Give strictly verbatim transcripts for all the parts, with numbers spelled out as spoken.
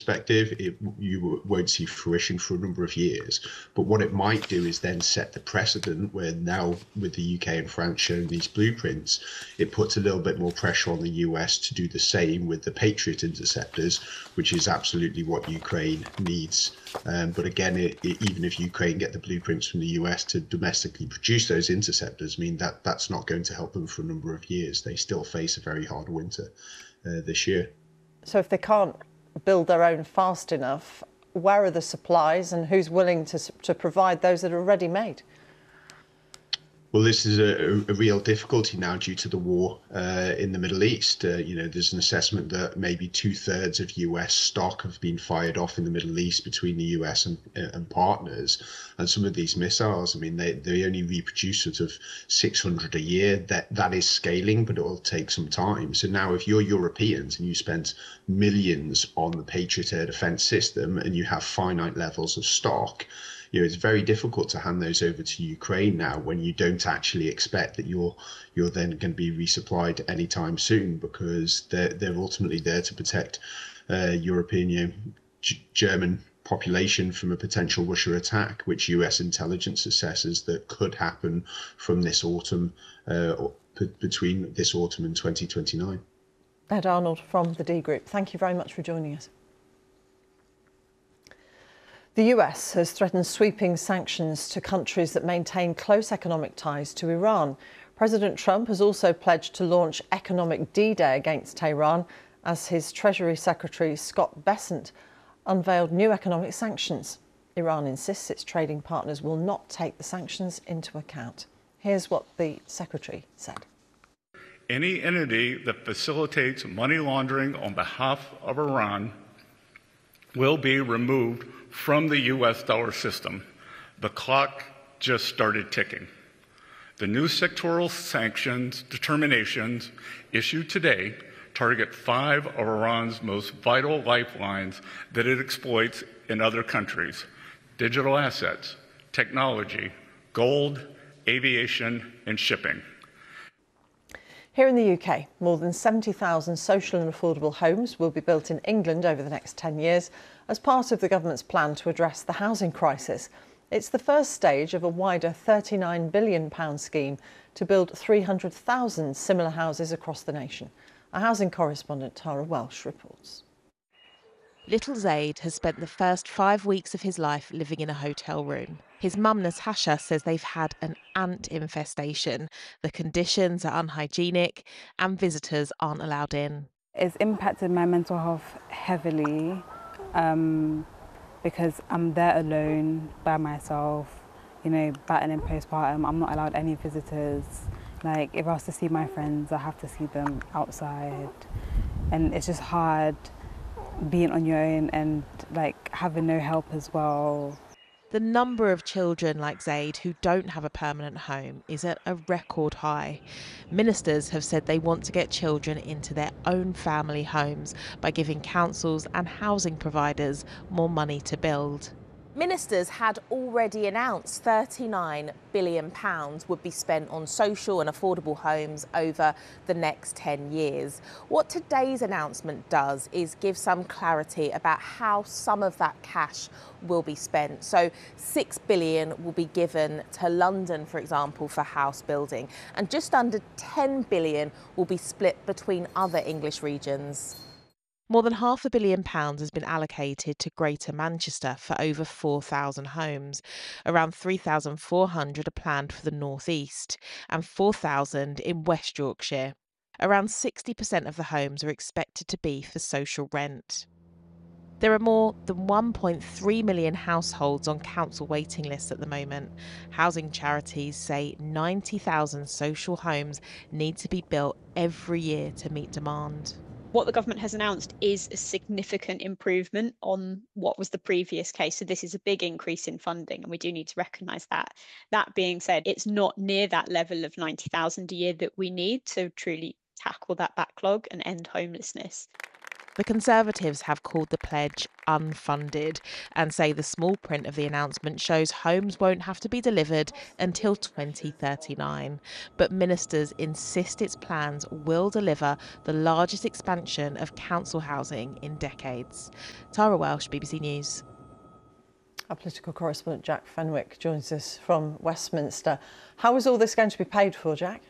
perspective, it, you won't see fruition for a number of years. But what it might do is then set the precedent where now, with the U K and France showing these blueprints, it puts a little bit more pressure on the U S to do the same with the Patriot interceptors, which is absolutely what Ukraine needs. Um, but again, it, it, even if Ukraine get the blueprints from the U S to domestically produce those interceptors, I mean, that that's not going to help them for a number of years. They still face a very hard winter uh, this year. So if they can't build their own fast enough, where are the supplies and who's willing to, to provide those that are already made? Well, this is a, a real difficulty now due to the war uh, in the Middle East. Uh, you know, there's an assessment that maybe two thirds of U S stock have been fired off in the Middle East between the U S and, and partners. And some of these missiles, I mean, they, they only reproduce sort of six hundred a year. That that is scaling, but it will take some time. So now if you're Europeans and you spent millions on the Patriot air defense system and you have finite levels of stock, you know, it's very difficult to hand those over to Ukraine now when you don't actually expect that you're you're then going to be resupplied anytime soon, because they're they're ultimately there to protect uh, European, you know, G- German population from a potential Russia attack, which U S intelligence assesses that could happen from this autumn, uh, p- between this autumn and twenty twenty-nine. Ed Arnold from the D Group, thank you very much for joining us. The U S has threatened sweeping sanctions to countries that maintain close economic ties to Iran. President Trump has also pledged to launch economic D-Day against Tehran as his Treasury Secretary Scott Bessent unveiled new economic sanctions. Iran insists its trading partners will not take the sanctions into account. Here's what the Secretary said. Any entity that facilitates money laundering on behalf of Iran will be removed from the U S dollar system. The clock just started ticking. The new sectoral sanctions determinations issued today target five of Iran's most vital lifelines that it exploits in other countries: digital assets, technology, gold, aviation, and shipping. Here in the U K, more than seventy thousand social and affordable homes will be built in England over the next ten years as part of the government's plan to address the housing crisis. It's the first stage of a wider thirty-nine billion pounds scheme to build three hundred thousand similar houses across the nation. Our housing correspondent Tara Welsh reports. Little Zaid has spent the first five weeks of his life living in a hotel room. His mum Natasha says they've had an ant infestation. The conditions are unhygienic and visitors aren't allowed in. It's impacted my mental health heavily um, because I'm there alone by myself, you know, battling postpartum. I'm not allowed any visitors. Like, if I was to see my friends, I have to see them outside. And it's just hard being on your own and like having no help as well. The number of children like Zaid who don't have a permanent home is at a record high. Ministers have said they want to get children into their own family homes by giving councils and housing providers more money to build. Ministers had already announced thirty-nine billion pounds would be spent on social and affordable homes over the next ten years. What today's announcement does is give some clarity about how some of that cash will be spent. So six billion pounds will be given to London, for example, for house building, and just under ten billion pounds will be split between other English regions. More than half a billion pounds has been allocated to Greater Manchester for over four thousand homes. Around three thousand four hundred are planned for the North East and four thousand in West Yorkshire. Around sixty percent of the homes are expected to be for social rent. There are more than one point three million households on council waiting lists at the moment. Housing charities say ninety thousand social homes need to be built every year to meet demand. What the government has announced is a significant improvement on what was the previous case. So this is a big increase in funding, and we do need to recognise that. That being said, it's not near that level of ninety thousand a year that we need to truly tackle that backlog and end homelessness. The Conservatives have called the pledge unfunded and say the small print of the announcement shows homes won't have to be delivered until twenty thirty-nine. But ministers insist its plans will deliver the largest expansion of council housing in decades. Tara Welsh, B B C News. Our political correspondent Jack Fenwick joins us from Westminster. How is all this going to be paid for, Jack?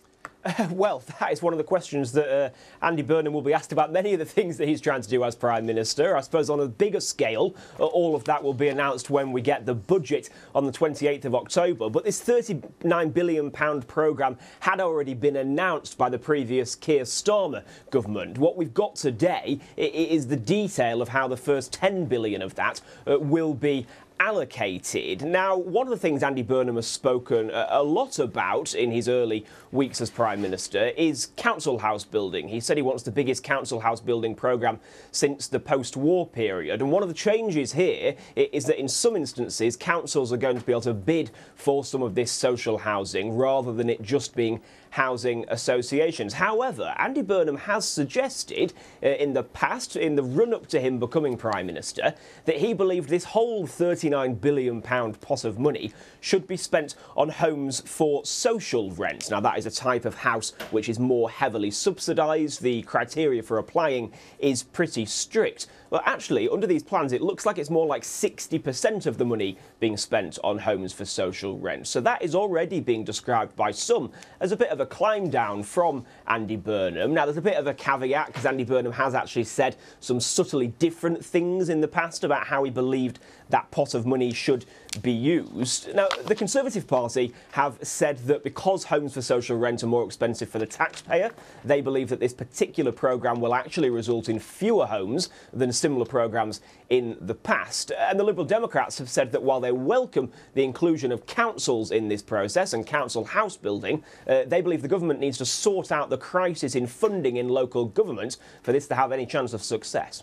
Uh, well, that is one of the questions that uh, Andy Burnham will be asked about many of the things that he's trying to do as Prime Minister. I suppose on a bigger scale, uh, all of that will be announced when we get the budget on the twenty-eighth of October. But this thirty-nine billion pounds programme had already been announced by the previous Keir Starmer government. What we've got today is the detail of how the first ten billion pounds of that uh, will be allocated. Now, one of the things Andy Burnham has spoken a lot about in his early weeks as Prime Minister is council house building. He said he wants the biggest council house building programme since the post-war period. And one of the changes here is that in some instances, councils are going to be able to bid for some of this social housing rather than it just being housing associations. However, Andy Burnham has suggested uh, in the past, in the run-up to him becoming Prime Minister, that he believed this whole thirty-nine billion pounds pot of money should be spent on homes for social rent. Now, that is a type of house which is more heavily subsidised. The criteria for applying is pretty strict. But actually, under these plans, it looks like it's more like sixty percent of the money being spent on homes for social rent. So that is already being described by some as a bit of a climb down from Andy Burnham. Now, there's a bit of a caveat because Andy Burnham has actually said some subtly different things in the past about how he believed that pot of money should be used. Now, the Conservative Party have said that because homes for social rent are more expensive for the taxpayer, they believe that this particular programme will actually result in fewer homes than similar programmes in the past. And the Liberal Democrats have said that while they welcome the inclusion of councils in this process and council house building, uh, they believe the government needs to sort out the crisis in funding in local government for this to have any chance of success.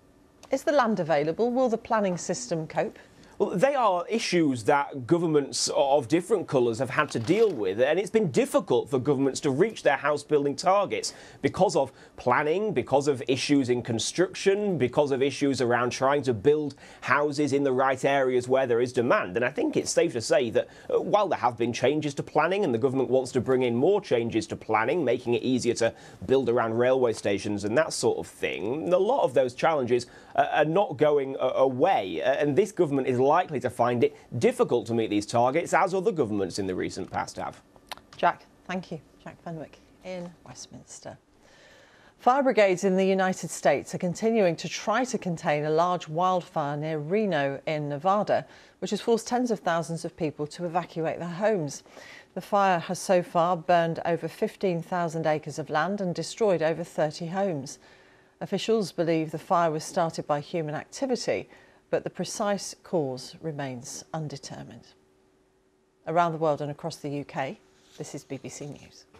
Is the land available? Will the planning system cope? Well, they are issues that governments of different colours have had to deal with, and it's been difficult for governments to reach their house building targets because of planning, because of issues in construction, because of issues around trying to build houses in the right areas where there is demand. And I think it's safe to say that uh, while there have been changes to planning and the government wants to bring in more changes to planning, making it easier to build around railway stations and that sort of thing, a lot of those challenges uh, are not going uh, away. Uh, and this government is likely to find it difficult to meet these targets, as other governments in the recent past have. Jack, thank you. Jack Fenwick in Westminster. Fire brigades in the United States are continuing to try to contain a large wildfire near Reno in Nevada, which has forced tens of thousands of people to evacuate their homes. The fire has so far burned over fifteen thousand acres of land and destroyed over thirty homes. Officials believe the fire was started by human activity, but the precise cause remains undetermined. Around the world and across the U K, this is B B C News.